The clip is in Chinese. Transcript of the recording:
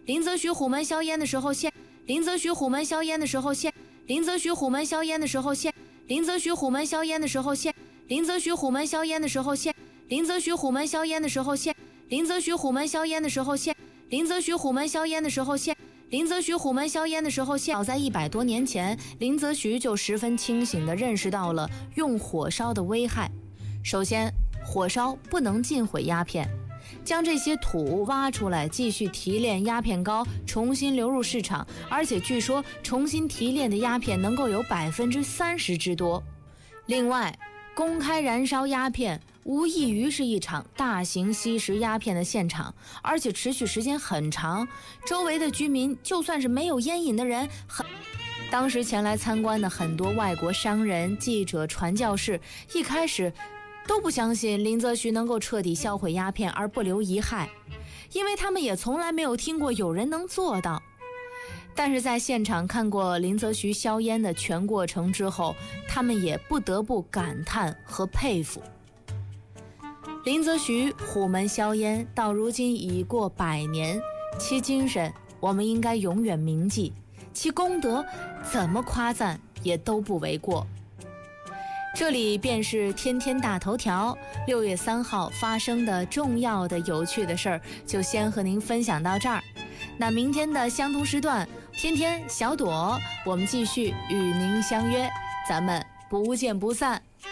林则徐虎门销烟的时候现，林则徐虎门销烟的时候现，林则徐虎门销烟的时候现，林则徐虎门销烟的时候现，林则徐虎门销烟的时候现，林则徐虎门销烟的时候现，林则徐虎门销烟的时候现，林则徐虎门销烟的时候现，林则徐虎门销烟的时候现。早在100多年前，林则徐就十分清醒地认识到了用火烧的危害。首先，火烧不能尽毁鸦片，将这些土挖出来，继续提炼鸦片膏，重新流入市场，而且据说重新提炼的鸦片能够有30%之多。另外，公开燃烧鸦片无异于是一场大型吸食鸦片的现场，而且持续时间很长，周围的居民就算是没有烟瘾的人，当时前来参观的很多外国商人、记者、传教士一开始都不相信林则徐能够彻底销毁鸦片而不留遗害，因为他们也从来没有听过有人能做到。但是在现场看过林则徐销烟的全过程之后，他们也不得不感叹和佩服。林则徐虎门销烟到如今已过100年，其精神我们应该永远铭记，其功德怎么夸赞也都不为过。这里便是天天大头条6月3号发生的重要的有趣的事儿，就先和您分享到这儿。那明天的相同时段，天天小朵，我们继续与您相约，咱们不见不散。